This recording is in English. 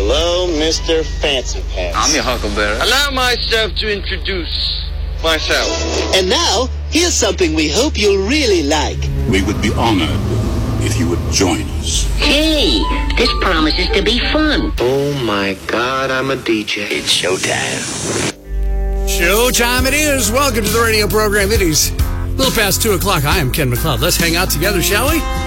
Hello, Mr. Fancy Pants. I'm your Huckleberry. Allow myself to introduce myself. And now, here's something we hope you'll really like. We would be honored if you would join us. Hey, this promises to be fun. Oh my God, I'm a DJ. It's showtime. Showtime it is. Welcome to the radio program. It is a little past 2 o'clock. I am Ken McLeod. Let's hang out together, shall we?